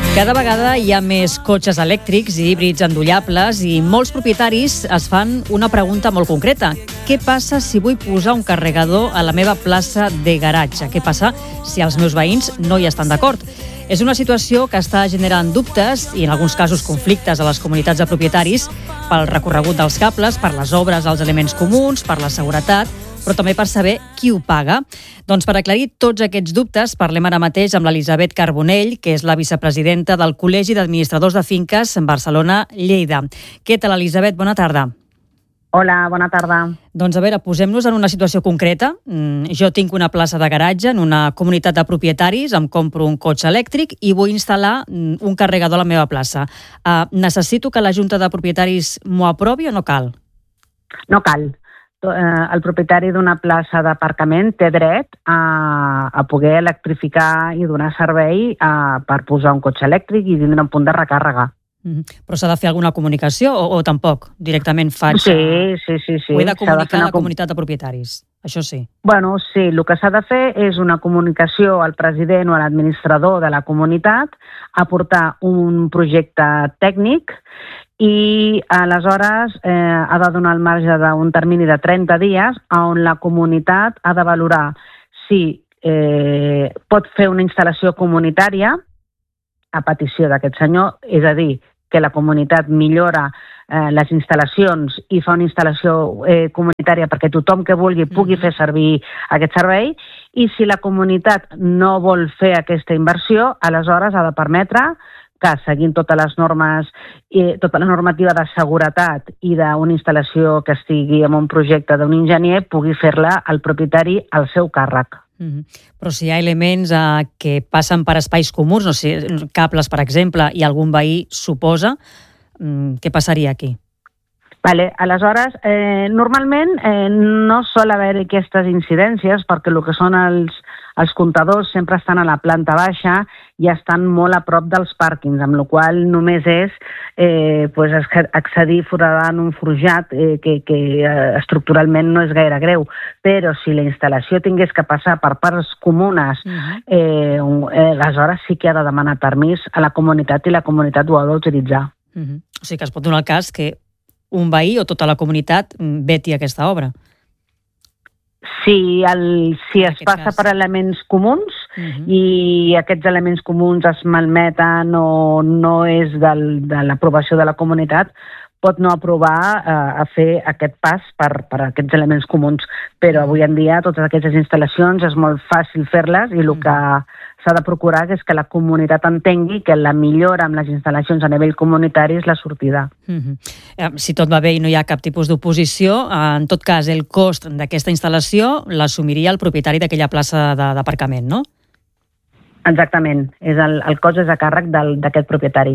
Cada vegada hi ha més cotxes elèctrics i híbrids endollables i molts propietaris es fan una pregunta molt concreta. Què passa si vull posar un carregador a la meva plaça de garatge? Què passa si els meus veïns no hi estan d'acord? És una situació que està generant dubtes i en alguns casos conflictes a les comunitats de propietaris pel recorregut dels cables, per les obres als elements comuns, per la seguretat, però també per saber qui ho paga. Doncs per aclarir tots aquests dubtes parlem ara mateix amb l'Elisabet Carbonell, que és la vicepresidenta del Col·legi d'Administradors de Finques en Barcelona-Lleida. Què tal, Elisabet? Bona tarda. Hola, bona tarda. Doncs a veure, posem-nos en una situació concreta. Jo tinc una plaça de garatge en una comunitat de propietaris, em compro un cotxe elèctric i vull instal·lar un carregador a la meva plaça. Necessito que la Junta de Propietaris m'ho aprovi o no cal? No cal. El propietari d'una plaça d'aparcament té dret a poder electrificar i donar servei per posar un cotxe elèctric i tindre un punt de recàrrega. Però s'ha de fer alguna comunicació o tampoc? Directament faig... Sí. Ho he de comunicar a la comunitat de propietaris, això sí. Bueno, sí, el que s'ha de fer és una comunicació al president o a l'administrador de la comunitat, aportar un projecte tècnic i aleshores ha de donar el marge d'un termini de 30 dies on la comunitat ha de valorar si pot fer una instal·lació comunitària a petició d'aquest senyor, és a dir, que la comunitat millora les instal·lacions i fa una instal·lació comunitària perquè tothom que vulgui pugui fer servir aquest servei, i si la comunitat no vol fer aquesta inversió, aleshores ha de permetre que, seguint totes les normes i tota la normativa de seguretat i d'una instal·lació que estigui en un projecte d'un enginyer, pugui fer-la el propietari al seu càrrec. Però si hi ha elements que passen per espais comuns, no sé, cables, per exemple, i algun veí s'oposa, què passaria aquí? Vale, aleshores, normalment no sol haver aquestes incidències perquè el que són els comptadors sempre estan a la planta baixa i estan molt a prop dels pàrquings, amb la qual cosa només és accedir foradant un forjat que estructuralment no és gaire greu. Però si la instal·lació tingués que passar per parts comunes, aleshores sí que ha de demanar permís a la comunitat i la comunitat ho ha d'autoritzar. O sigui que es pot donar el cas que un veí o tota la comunitat veti aquesta obra. Si es passa per elements comuns i aquests elements comuns es malmeten o no és de l'aprovació de la comunitat, pot no aprovar a fer aquest pas per aquests elements comuns. Però avui en dia totes aquestes instal·lacions és molt fàcil fer-les i el que s'ha de procurar és que la comunitat entengui que la millora amb les instal·lacions a nivell comunitari és la sortida. Si tot va bé i no hi ha cap tipus d'oposició, en tot cas el cost d'aquesta instal·lació l'assumiria el propietari d'aquella plaça d'aparcament, no? Exactament. El cost és a càrrec d'aquest propietari.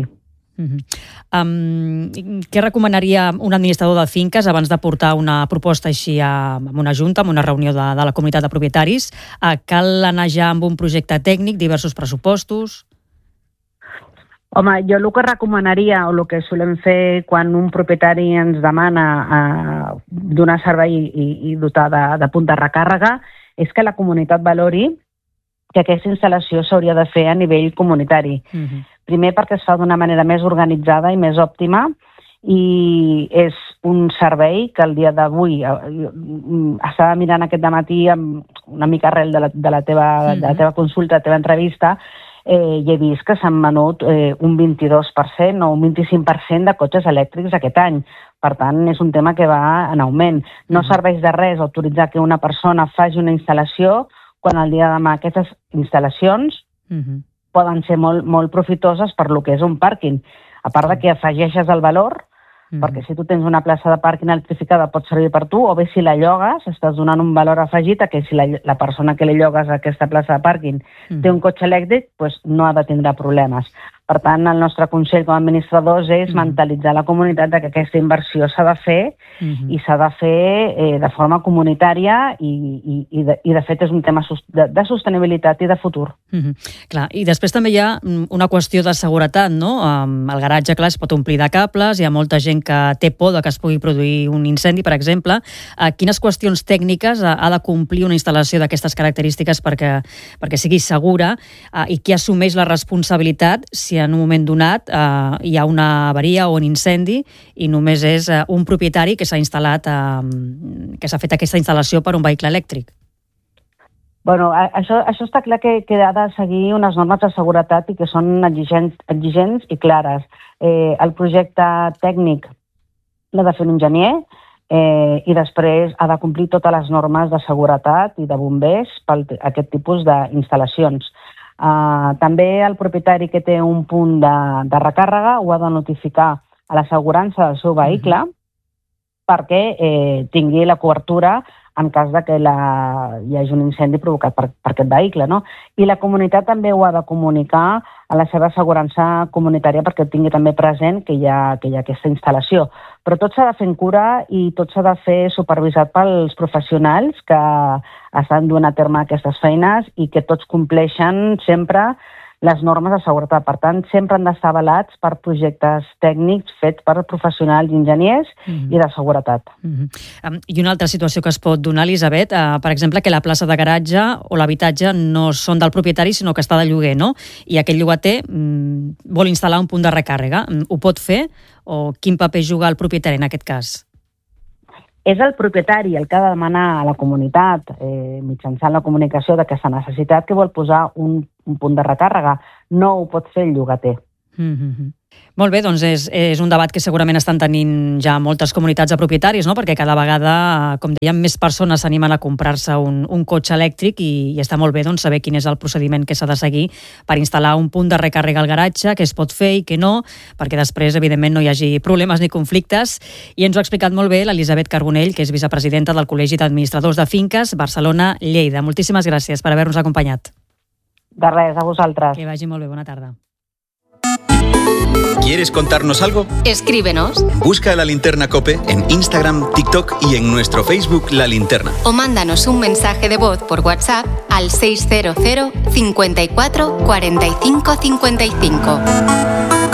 Què recomanaria un administrador de finques abans de portar una proposta així a una junta, a una reunió de la comunitat de propietaris? Cal anar ja amb un projecte tècnic, diversos pressupostos? Home, jo el que recomanaria o el que solem fer quan un propietari ens demana donar servei i dotar de punt de recàrrega és que la comunitat valori que aquesta instal·lació s'hauria de fer a nivell comunitari. Primer perquè es fa d'una manera més organitzada i més òptima i és un servei que el dia d'avui estava mirant aquest dematí una mica arrel de la teva consulta, de la teva entrevista, i he vist que s'han venut un 22% o un 25% de cotxes elèctrics aquest any. Per tant, és un tema que va en augment. No serveix de res autoritzar que una persona faci una instal·lació quan el dia de demà aquestes instal·lacions poden ser molt profitoses per lo que és un pàrquing. A part de que afegeixes el valor, perquè si tu tens una plaça de pàrquing electrificada pot servir per tu, o bé si la llogues, estàs donant un valor afegit a que si la persona que li llogues a aquesta plaça de pàrquing té un cotxe elèctric, doncs no ha de tindre problemes. Per tant, el nostre consell com a administradors és mentalitzar la comunitat que aquesta inversió s'ha de fer i s'ha de fer de forma comunitària i de fet és un tema de sostenibilitat i de futur. Clar, i després també hi ha una qüestió de seguretat, no? El garatge, clar, es pot omplir de cables, hi ha molta gent que té por que es pugui produir un incendi, per exemple. Quines qüestions tècniques ha de complir una instal·lació d'aquestes característiques perquè sigui segura i qui assumeix la responsabilitat si si en un moment donat hi ha una avaria o un incendi i només és un propietari que s'ha instal·lat, que s'ha fet aquesta instal·lació per un vehicle elèctric. Bueno, això està clar que ha de seguir unes normes de seguretat i que són exigents i clares. El projecte tècnic l'ha de fer un enginyer i després ha de complir totes les normes de seguretat i de bombers per aquest tipus d'instal·lacions. També el propietari que té un punt de recàrrega ho ha de notificar a l'assegurança del seu vehicle perquè tingui la cobertura en cas de que hi hagi un incendi provocat per aquest vehicle, no? I la comunitat també ho ha de comunicar a la seva assegurança comunitària perquè tingui també present que hi ha aquesta instal·lació. Però tot s'ha de fer en cura i tot s'ha de fer supervisat pels professionals que estan duent a terme aquestes feines i que tots compleixen sempre les normes de seguretat. Per tant, sempre han d'estar avalats per projectes tècnics fets per professionals i enginyers i de seguretat. I una altra situació que es pot donar, Elisabet, per exemple, que la plaça de garatge o l'habitatge no són del propietari, sinó que està de lloguer, no? I aquell llogater vol instal·lar un punt de recàrrega. Ho pot fer? O quin paper juga el propietari en aquest cas? És el propietari el que ha de demanar a la comunitat, mitjançant la comunicació d'aquesta necessitat, que vol posar un punt de recàrrega. No ho pot fer el llogater. Molt bé, doncs és un debat que segurament estan tenint ja moltes comunitats de propietaris, no? Perquè cada vegada, com dèiem, més persones s'animen a comprar-se un cotxe elèctric i està molt bé doncs, saber quin és el procediment que s'ha de seguir per instal·lar un punt de recàrrega al garatge, què es pot fer i què no, perquè després, evidentment, no hi hagi problemes ni conflictes. I ens ho ha explicat molt bé l'Elisabet Carbonell, que és vicepresidenta del Col·legi d'Administradors de Finques Barcelona-Lleida. Moltíssimes gràcies per haver-nos acompanyat. De res, a vosaltres. Que vagi molt bé, bona tarda. ¿Quieres contarnos algo? Escríbenos. Busca La Linterna COPE en Instagram, TikTok y en nuestro Facebook La Linterna. O mándanos un mensaje de voz por WhatsApp al 600 54 45 55.